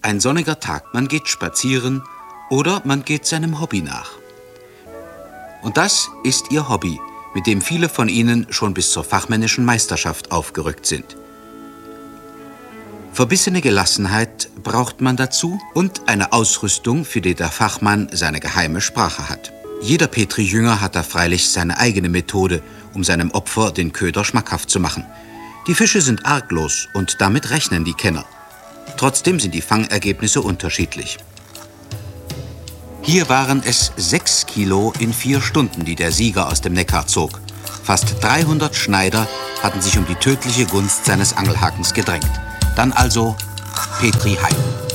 ein sonniger Tag. Man geht spazieren oder man geht seinem Hobby nach. Und das ist Ihr Hobby, mit dem viele von Ihnen schon bis zur fachmännischen Meisterschaft aufgerückt sind. Verbissene Gelassenheit braucht man dazu und eine Ausrüstung, für die der Fachmann seine geheime Sprache hat. Jeder Petri-Jünger hat da freilich seine eigene Methode, um seinem Opfer den Köder schmackhaft zu machen. Die Fische sind arglos und damit rechnen die Kenner. Trotzdem sind die Fangergebnisse unterschiedlich. Hier waren es 6 Kilo in 4 Stunden, die der Sieger aus dem Neckar zog. Fast 300 Schneider hatten sich um die tödliche Gunst seines Angelhakens gedrängt. Dann also Petri heim.